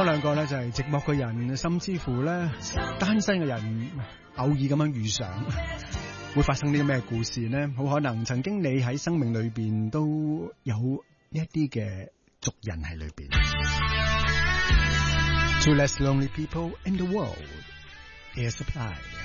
兩個咧就係寂寞嘅人，甚至乎咧單身嘅人偶爾咁樣遇上，會發生啲咩故事呢？好可能曾經你喺生命裏邊都有一啲嘅族人喺裏邊。Two less lonely people in the world. Air Supply。